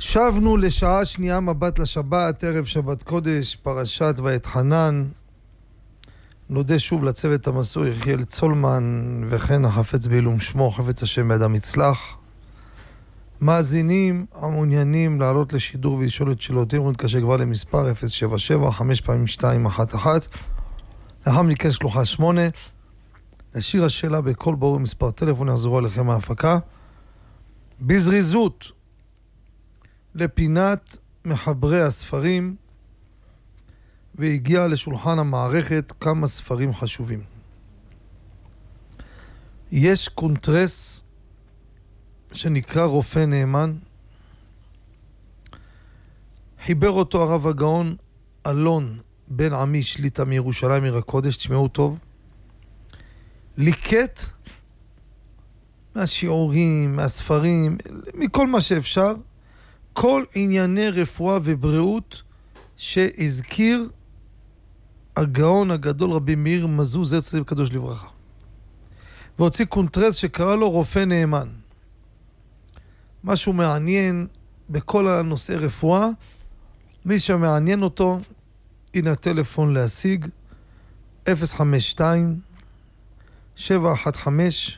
שבנו לשעה שנייה מבט לשבת, ערב שבת קודש, פרשת ואתחנן. נודה שוב לצוות המסור יחיאל צולמן וכן החפץ בעילום שמו, חפץ השם באדם יצלח. מאזינים המעוניינים לעלות לשידור ולשאול את שאלותיהם ולהתקשר כבר למספר 077 5 פעמים 211. לאחר מכן שלוחה 8. להשאיר השאלה בכל ברור מספר טלפון, יחזרו עליכם מההפקה. בזריזות לפינת מחברי הספרים, והגיע לשולחן המערכת כמה ספרים חשובים. יש קונטרס שנקרא רופא נאמן, חיבר אותו הרב הגאון אלון בן עמי שליטה מירושלים עיר הקודש, תשמעו טוב, ליקט מהשיעורים, מהספרים, מכל מה שאפשר, כל ענייני רפואה ובריאות שהזכיר הגאון הגדול רבי מאיר מזוז זצ"ל קדוש לברכה, והוציא קונטרס שקרא לו רופא נאמן. משהו מעניין בכל הנושאי רפואה, מי שמעניין אותו, הנה הטלפון להשיג 052 715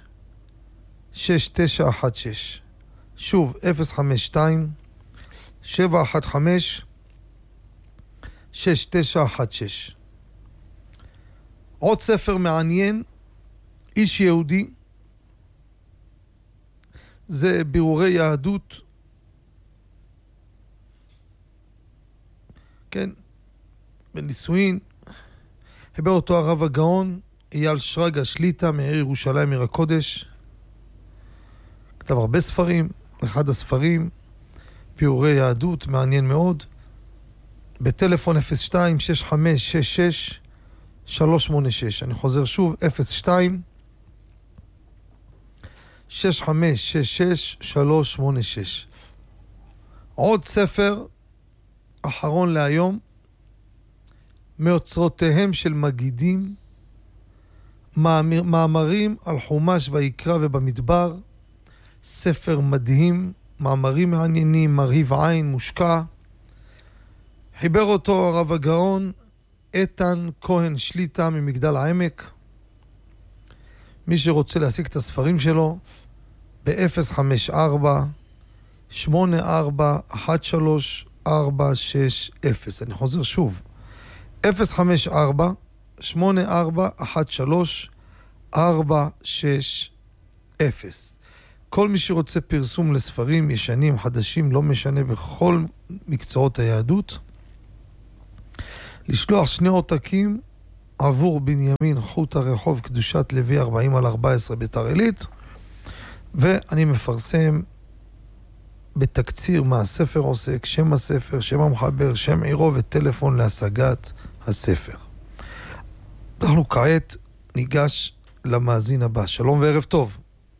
6916. שוב 052 715 6916. עוד ספר מעניין, איש יהודי, זה בירורי יהדות, כן, בנישואין, חיבר אותו הרב הגאון אייל שרגא שליטה מעיר ירושלים עיר הקודש, כתב הרבה ספרים, אחד הספרים בירורי יהדות, מעניין מאוד. בטלפון 02-6566-386. אני חוזר שוב, 02-6566-386. עוד ספר אחרון להיום, מאוצרותיהם של מגידים, מאמרים על חומש ויקרא ובמדבר, ספר מדהים, מאמרים מעניינים, מרהיב עין, מושקע. חיבר אותו הרב הגאון איתן כהן שליטה ממגדל העמק. מי שרוצה להשיג את הספרים שלו ב-054-8413-460. אני חוזר שוב, 054-8413-460. כל מי שרוצה פרסום לספרים ישנים, חדשים, לא משנה, בכל מקצועות היהדות, לשלוח 2 עותקים עבור בנימין חוט הרחוב קדושת לוי 40/14 ביתר עילית, ואני מפרסם בתקציר מה הספר עוסק, שם הספר, שם המחבר, שם עירו וטלפון להשגת הספר. אנחנו כעת ניגש למאזין הבא. שלום וערב טוב.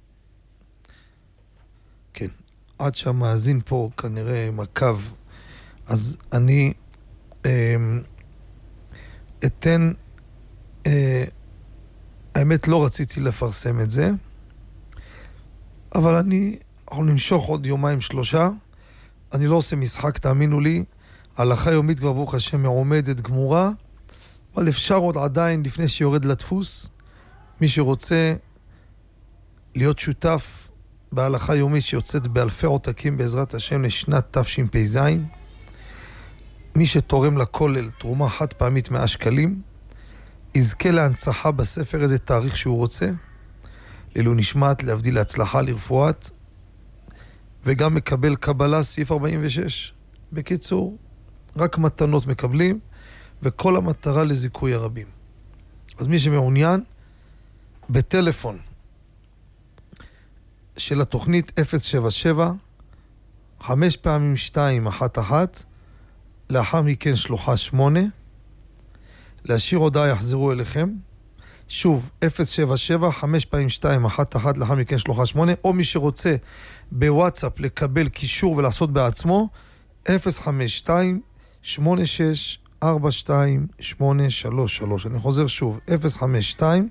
כן, עד שהמאזין פה כנראה מקו, אז אני אתן, האמת לא רציתי לפרסם את זה, אבל אנחנו נמשוך עוד 2-3. אני לא עושה משחק, תאמינו לי, הלכה יומית כבר ברוך השם מעומדת גמורה, אבל אפשר עוד עדיין לפני שיורד לדפוס, מי שרוצה להיות שותף בהלכה יומית שיוצאת באלפי עותקים בעזרת השם לשנת תשפ"ז, מי שתורם לכולל תרומה חד פעמית 100 שקלים, יזכה להנצחה בספר איזה תאריך שהוא רוצה, ללא נשמעת להבדיל להצלחה לרפואת, וגם מקבל קבלה סעיף 46. בקיצור, רק מתנות מקבלים, וכל המטרה לזיכוי הרבים. אז מי שמעוניין, בטלפון של התוכנית 077 5 פעמים 211, לאחר מכן שלוחה 8, להשאיר הודעה יחזרו אליכם. שוב, 077 5 פעמים 211, לאחר מכן שלוחה 8, או מי שרוצה בוואטסאפ לקבל קישור ולעשות בעצמו, 052 86 42 833. אני חוזר שוב, 052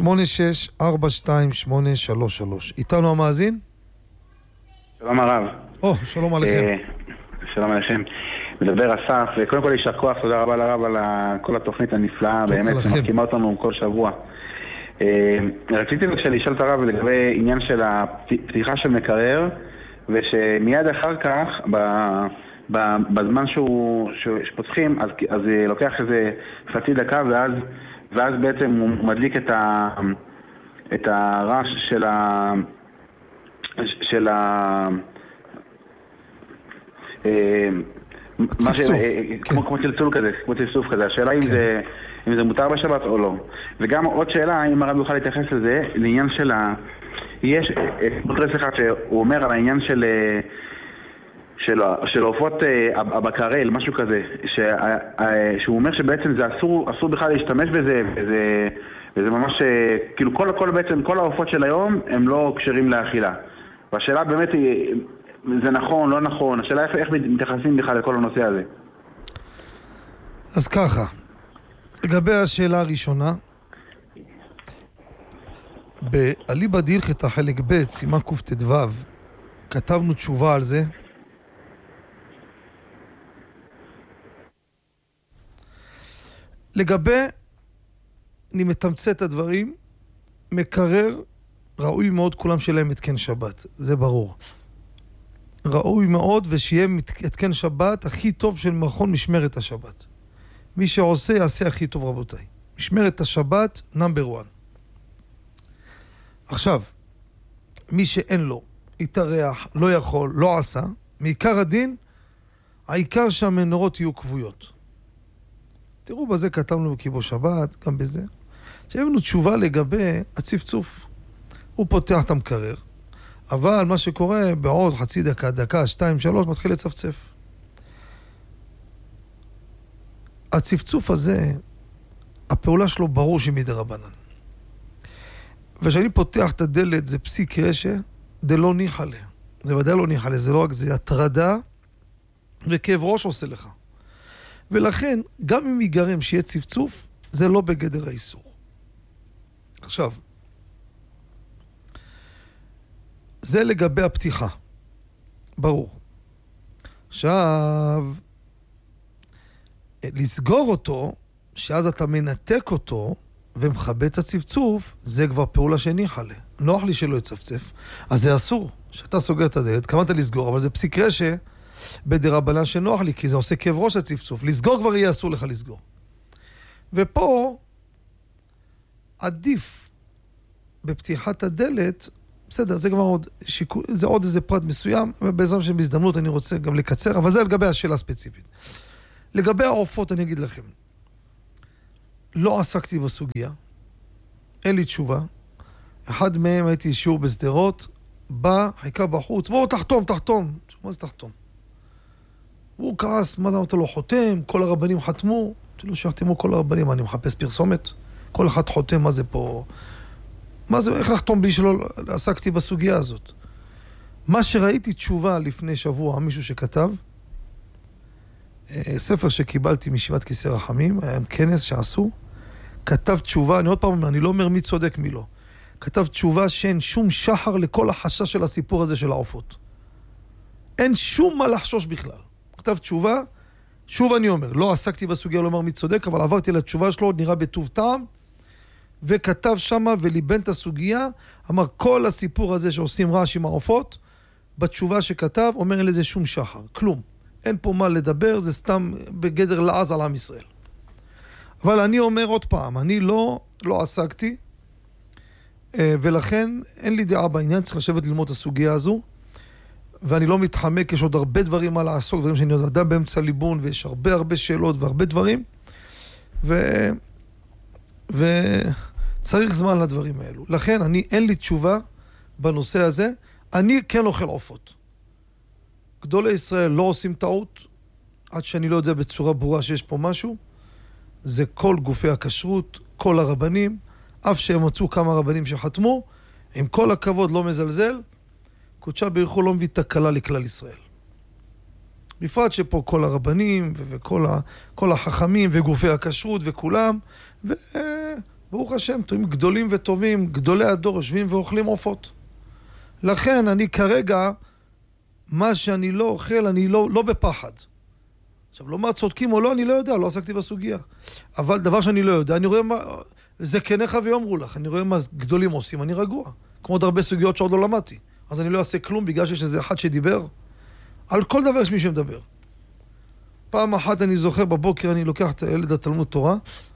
86 42 833. איתנו המאזין? שלום הרב. שלום עליכם. שלום עליכם. מדבר אסף, וקודם כל יישר כוח, תודה רבה לרב על כל התוכנית הנפלאה, באמת שמחכימה אותנו כל שבוע. רציתי בבקשה לשאול את הרב לגבי עניין של הפתיחה של מקרר, ושמיד אחר כך, בזמן שפותחים, אז לוקח איזה חצי דקה, ואז בעצם הוא מדליק את הרעש של כמו צלצול כזה, כמו צלצוף כזה. השאלה אם זה מותר בשבת או לא. וגם עוד שאלה, אם הרב יוכל להתייחס לזה, לעניין של יש פוטרס אחד שהוא אומר על העניין של עופות הבקרל, משהו כזה, שהוא אומר שבעצם זה אסור בכלל להשתמש בזה, וזה ממש, כאילו כל העופות של היום הם לא קשרים לאכילה. והשאלה באמת היא, זה נכון, לא נכון, השאלה איך מתייחסים בכלל לכל הנושא הזה. אז ככה, לגבי השאלה הראשונה, באליבא דהלכתא חלק ב' סימן קט"ו, כתבנו תשובה על זה. לגבי, אני מתמצת את הדברים, מקרר, ראוי מאוד כולם שלהם התקן שבת, זה ברור. ראוי מאוד ושיהיה התקן שבת הכי טוב של מכון משמרת השבת. מי שעושה יעשה הכי טוב רבותיי. משמרת השבת נאמבר 1. עכשיו, מי שאין לו, יתארח, לא יכול, לא עשה, מעיקר הדין, העיקר שהמנורות יהיו כבויות. תראו בזה כתבנו בקיבו שבת, גם בזה. שהבנו תשובה לגבי הצפצוף. הוא פותח את המקרר, אבל מה שקורה בעוד חצי דקה, דקה, 2, 3, מתחיל לצפצף. הצפצוף הזה, הפעולה שלו ברור שהיא מדרבנן. וכשאני פותח את הדלת, זה פסיק רשע, זה לא ניחלה. זה ודאי לא ניחלה, זה לא רק זה, הטרדה וכאב ראש עושה לך. ולכן, גם אם ייגרם שיהיה צפצוף, זה לא בגדר האיסור. עכשיו, זה לגבי הפתיחה. ברור. עכשיו, לסגור אותו, שאז אתה מנתק אותו, ומכבה את הצפצוף, זה כבר פעולה שניחה לי. נוח לי שלא יצפצף. אז זה אסור. שאתה סוגר את הדלת, כמנת לסגור, אבל זה פסיק רשע בדרבנן שנוח לי, כי זה עושה כאב ראש הצפצוף. לסגור כבר יהיה אסור לך לסגור. ופה, עדיף בפתיחת הדלת, בסדר, זה כבר עוד זה עוד איזה פרט מסוים, ובעזרת השם בהזדמנות אני רוצה גם לקצר, אבל זה לגבי השאלה הספציפית. לגבי העופות אני אגיד לכם, לא עסקתי בסוגיה, אין לי תשובה. אחד מהם הייתי שיעור בסדרות, בא, חיכה בחוץ, בואו תחתום. מה זה תחתום? הוא כעס, מה אתה לא חותם? כל הרבנים חתמו, תראו שיחתמו כל הרבנים, אני מחפש פרסומת, כל אחד חותם, מה זה פה? מה זה, איך לחתום בלי שלא עסקתי בסוגיה הזאת? מה שראיתי תשובה לפני שבוע, מישהו שכתב, ספר שקיבלתי מישיבת כיסא רחמים, היה כנס שעשו, כתב תשובה, אני עוד פעם אומר, אני לא אומר מי צודק מי לא, כתב תשובה שאין שום שחר לכל החשש של הסיפור הזה של העופות. אין שום מה לחשוש בכלל. כתב תשובה, שוב אני אומר, לא עסקתי בסוגיה, לא אומר מי צודק, אבל עברתי לתשובה שלו, נראה בטוב טעם, וכתב שמה וליבן את הסוגיה, אמר כל הסיפור הזה שעושים רעש עם העופות, בתשובה שכתב, אומר אין לזה שום שחר, כלום. אין פה מה לדבר, זה סתם בגדר לעז על עם ישראל. אבל אני אומר עוד פעם, אני לא עסקתי, ולכן אין לי דעה בעניין, צריך לשבת ללמוד את הסוגיה הזו, ואני לא מתחמק, יש עוד הרבה דברים מה לעסוק, דברים שאני יודע באמצע ליבון, ויש הרבה שאלות והרבה דברים, וצריך זמן לדברים האלו. לכן אין לי תשובה בנושא הזה, אני כן אוכל עופות. גדולי ישראל לא עושים טעות, עד שאני לא יודע בצורה ברורה שיש פה משהו, זה כל גופי הכשרות, כל הרבנים, אף שהם מצאו כמה רבנים שחתמו, עם כל הכבוד לא מזלזל, קודשה בריחו לא מביא תקלה לכלל ישראל. בפרט שפה כל הרבנים וכל החכמים וגופי הכשרות וכולם, וברוך השם, תורים גדולים וטובים, גדולי הדור יושבים ואוכלים עופות. לכן אני כרגע מה שאני לא אוכל, אני לא בפחד. עכשיו, לא מה צודקים או לא, אני לא יודע, לא עסקתי בסוגיה. אבל דבר שאני לא יודע, אני רואה מה, זה כנך ויאמרו לך, אני רואה מה גדולים עושים, אני רגוע. כמו עוד הרבה סוגיות שעוד לא למדתי. אז אני לא אעשה כלום בגלל שיש איזה אחד שדיבר. על כל דבר יש מי שמדבר. פעם אחת אני זוכר בבוקר, אני לוקח את הילד התלמוד תורה,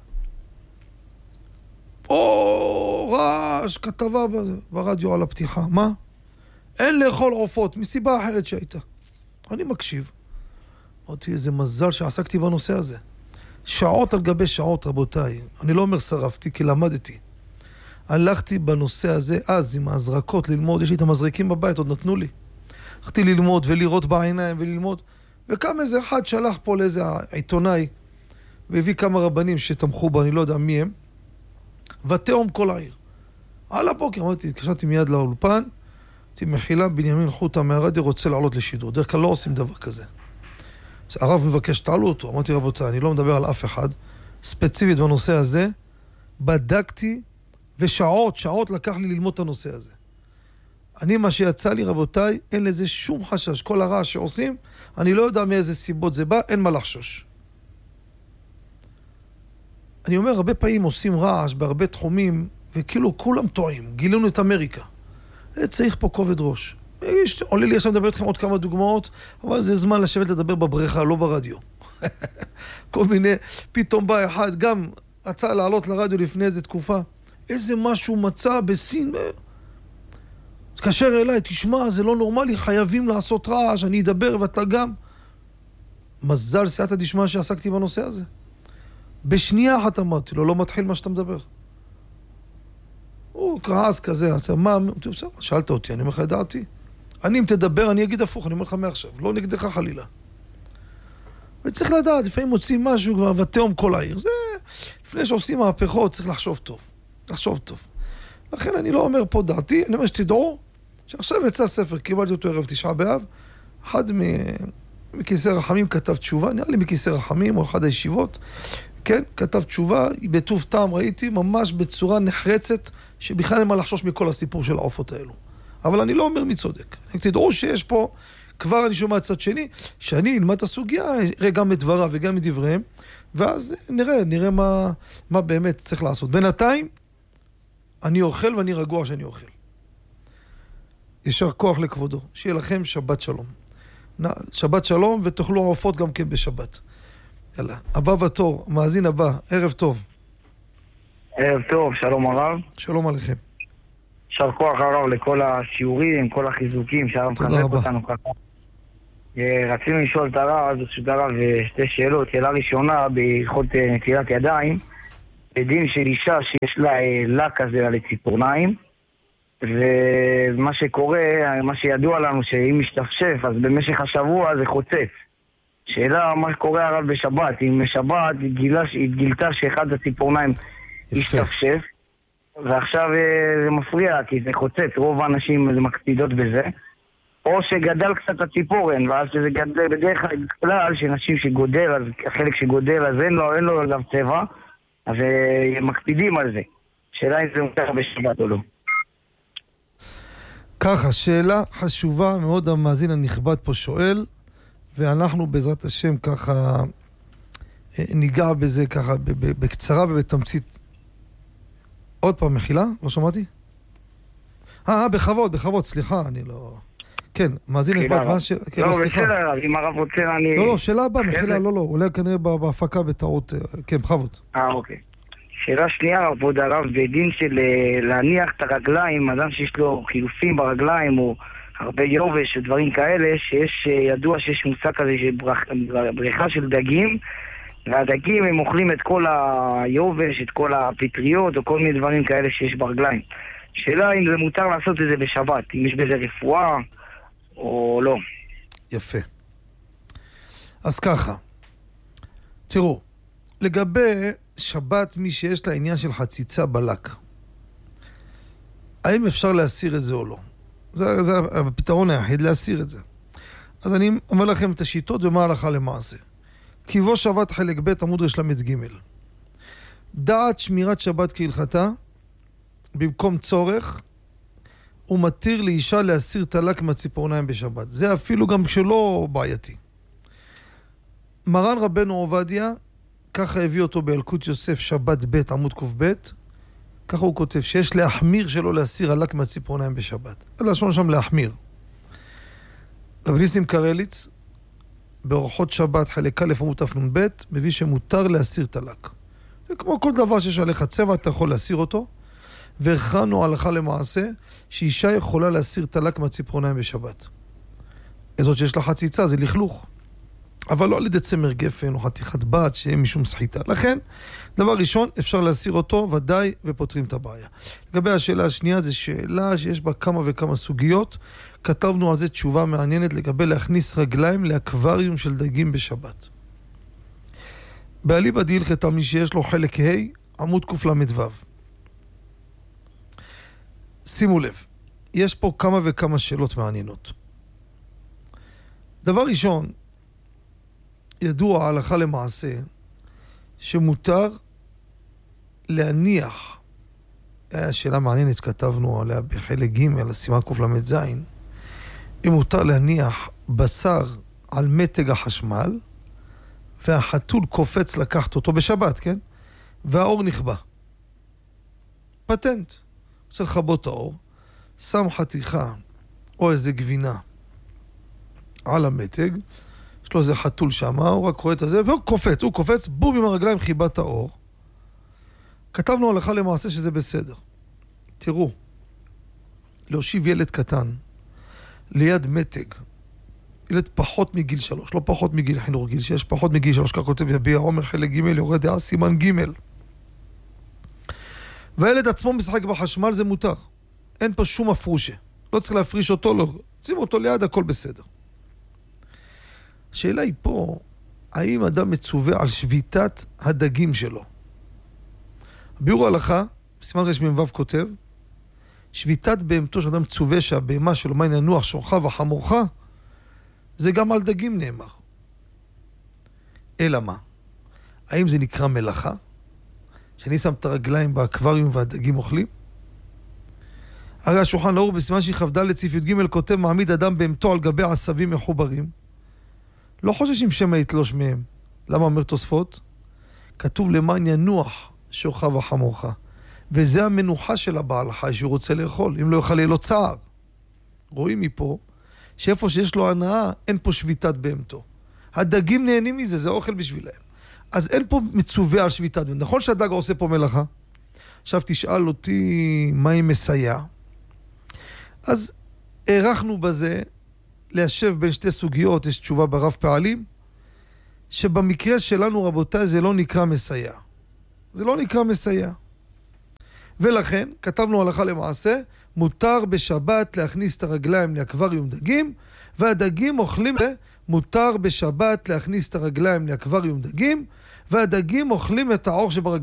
רעש, כתבה ברדיו על הפתיחה. מה? אין לאכול עופות, מסיבה אחרת שהייתה. אני מקשיב. אמרתי, איזה מזל שעסקתי בנושא הזה. שעות על גבי שעות, רבותיי. אני לא אומר שרפתי, כי למדתי. הלכתי בנושא הזה אז עם הזרקות ללמוד. יש לי את המזריקים בבית, עוד נתנו לי. הלכתי ללמוד ולראות בעיניים וללמוד. וקם איזה אחד שלח פה לאיזה עיתונאי, והביא כמה רבנים שתמכו בו, אני לא יודע מי הם. ותאום כל העיר. על הבוקר, אמרתי, קשרתי מיד לאולפן, אמרתי, מחילה, בנימין חוטה מהרדיו רוצה לעלות לשידור. דרך כלל לא עושים דבר כזה. הרב מבקש, תעלו אותו. אמרתי, רבותיי, אני לא מדבר על אף אחד. ספציפית בנושא הזה, בדקתי, שעות לקח לי ללמוד את הנושא הזה. אני, מה שיצא לי, רבותיי, אין לזה שום חשש. כל הרעש שעושים, אני לא יודע מאיזה סיבות זה בא, אין מה לחשוש. אני אומר, הרבה פעמים עושים רעש בהרבה תחומים, וכאילו כולם טועים. גילינו את אמריקה. צריך פה כובד ראש. עולה לי עכשיו לדבר איתכם עוד כמה דוגמאות, אבל זה זמן לשבת לדבר בבריכה, לא ברדיו. כל מיני, פתאום בא אחד, גם רצה לעלות לרדיו לפני איזה תקופה. איזה משהו מצא בסין. תקשר אליי, תשמע, זה לא נורמלי, חייבים לעשות רעש, אני אדבר ואתה גם. מזל סייעתא דשמיא שעסקתי בנושא הזה. בשנייה אחת אמרתי לו, לא מתחיל מה שאתה מדבר. הוא כעס כזה, מה, שאלת אותי, אני אומר לך את דעתי. אני אם תדבר, אני אגיד הפוך, אני אומר לך מעכשיו, לא נגדך חלילה. וצריך לדעת, לפעמים מוצאים משהו כבר, ותאום כל העיר. זה, לפני שעושים מהפכות, צריך לחשוב טוב. לחשוב טוב. לכן אני לא אומר פה דעתי, אני אומר שתדעו, שעכשיו יצא ספר, קיבלתי אותו ערב 9 באב, אחד מכיסא רחמים כתב תשובה, נראה לי מכיסא רחמים, או אחד הישיבות, כן, כתב תשובה, בטוב טעם ראיתי, ממש בצורה נחרצת, שבכלל אין מה לחשוש מכל הסיפור של העופות האלו. אבל אני לא אומר מי צודק. תדעו שיש פה, כבר אני שומע צד שני, שאני אלמד את הסוגיה, אראה גם את דבריו וגם את דבריהם, ואז נראה מה באמת צריך לעשות. בינתיים, אני אוכל ואני רגוע שאני אוכל. ישר כוח לכבודו. שיהיה לכם שבת שלום. שבת שלום ותאכלו עופות גם כן בשבת. יאללה, הבא בתור, המאזין הבא, ערב טוב. ערב טוב, שלום הרב. שלום עליכם. יישר כוח הרב לכל השיעורים, כל החיזוקים שהרב מחזק אותנו ככה. רצינו לשאול את הרב, שתי שאלות. שאלה ראשונה, בהלכות נטילת ידיים, בדין של אישה שיש לה לק כזה על הציפורניים, ומה שקורה, מה שידוע לנו, שאם משתפשף, אז במשך השבוע זה חוצץ. שאלה, מה קורה הרב בשבת? אם בשבת התגילתה שאחד הציפורניים השתפשף, ועכשיו זה מפריע, כי זה חוצץ, רוב האנשים מקפידות בזה, או שגדל קצת הציפורן, ואז שזה גדל בדרך כלל, שאנשים שגודל, אז החלק שגודל, אז אין לו עליו צבע, אז מקפידים על זה. שאלה אם זה מותר בשבת או לא. ככה, שאלה חשובה מאוד, המאזין הנכבד פה שואל, ואנחנו בעזרת השם ככה ניגע בזה ככה בקצרה ובתמצית. עוד פעם, מחילה? לא שמעתי? בכבוד, סליחה, אני לא... כן, מאזין נכבד, מה שאלה? כן, לא, בסדר, אם הרב רוצה אני... לא, שאלה הבאה, מחילה, לא, אולי כנראה בהפקה בטעות, כן, בכבוד. אוקיי. שאלה שנייה, כבוד הרב, בדין של להניח את הרגליים, אדם שיש לו חילופים ברגליים, או הרבה יובש ודברים כאלה, שיש, ידוע שיש מושג כזה של בריחה של דגים, והדגים הם אוכלים את כל היובש, את כל הפטריות, או כל מיני דברים כאלה שיש ברגליים. שאלה אם זה מותר לעשות את זה בשבת, אם יש בזה רפואה או לא. יפה. אז ככה, תראו, לגבי שבת, מי שיש לה עניין של חציצה בלק, האם אפשר להסיר את זה או לא? זה הפתרון היחיד, להסיר את זה. אז אני אומר לכם את השיטות ומה הלכה למעשה. כי בו שבת חלק ב' עמוד רשלמת ג' דעת שמירת שבת כהלכתה, במקום צורך, הוא מתיר לאישה להסיר תלק מהציפורניים בשבת. זה אפילו גם שלא בעייתי. מרן רבנו עובדיה, ככה הביא אותו באלקוט יוסף שבת ב' עמוד ק"ב, ככה הוא כותב שיש להחמיר שלא להסיר הלק מהציפורניים בשבת. הלשון שם להחמיר. רב ניסים קרליץ, באורחות שבת חלק א' עמוד תנ"ב, מביא שמותר להסיר תלק. זה כמו כל דבר שיש עליך צבע, אתה יכול להסיר אותו, והכרענו הלכה למעשה שאישה יכולה להסיר תלק מהציפורניים בשבת. זאת שיש לה חציצה, זה לכלוך. אבל לא על ידי צמר גפן או חתיכת בת שיהיה משום סחיטה. לכן, דבר ראשון, אפשר להסיר אותו ודאי ופותרים את הבעיה. לגבי השאלה השנייה, זו שאלה שיש בה כמה וכמה סוגיות. כתבנו על זה תשובה מעניינת לגבי להכניס רגליים לאקווריום של דגים בשבת. באליבא דהילכתא מי שיש לו חלק ה' עמוד קל"ו. שימו לב, יש פה כמה וכמה שאלות מעניינות. דבר ראשון, ידוע הלכה למעשה שמותר להניח, שאלה מעניינת כתבנו עליה בחלק ג' סימן קל"ז, אם מותר להניח בשר על מתג החשמל והחתול קופץ לקחת אותו בשבת, כן? והאור נכבה. פטנט. רוצה לכבות את האור, שם חתיכה או איזה גבינה על המתג, יש לו איזה חתול שם, הוא רק רואה את זה, והוא קופץ, בום עם הרגליים חיבת האור. כתבנו הלכה למעשה שזה בסדר. תראו, להושיב ילד קטן ליד מתג, ילד פחות מגיל 3, לא פחות מגיל חינוך, גיל 6, פחות מגיל 3, כך כותב יביע עומר חלק ג' יורד דעה סימן ג', והילד עצמו משחק בחשמל, זה מותר. אין פה שום הפרושה. לא צריך להפריש אותו, לא. שים אותו ליד, הכל בסדר. השאלה היא פה, האם אדם מצווה על שביתת הדגים שלו? ביאור ההלכה, בסימן רמ"ו כותב, שביתת בהמתו של אדם מצווה שהבהמה שלו, מה ינוח שורך וחמורך, זה גם על דגים נאמר. אלא מה? האם זה נקרא מלאכה? שאני שם את הרגליים באקווריום והדגים אוכלים? הרי השולחן ערוך בסימן שכ"ד סעיף י"ג כותב מעמיד אדם בהמתו על גבי עשבים מחוברים. לא חוששים שמא יתלוש מהם. למה אומר תוספות? כתוב למען ינוח שורך וחמורך. וזה המנוחה של הבעל חי שהוא רוצה לאכול. אם לא יאכל יהיה לו צער. רואים מפה שאיפה שיש לו הנאה אין פה שביתת בהמתו. הדגים נהנים מזה, זה אוכל בשבילהם. אז אין פה מצווה על שביתת בהמתו. נכון שהדג עושה פה מלאכה? עכשיו תשאל אותי מה היא מסייע. אז הערכנו בזה ליישב בין שתי סוגיות, יש תשובה ברב פעלים, שבמקרה שלנו רבותיי זה לא נקרא מסייע. זה לא נקרא מסייע. ולכן כתבנו הלכה למעשה, מותר בשבת להכניס את הרגליים לאקווריום דגים, והדגים אוכלים, מותר בשבת להכניס את הרגליים לאקווריום דגים, והדגים אוכלים את האור שברגליים.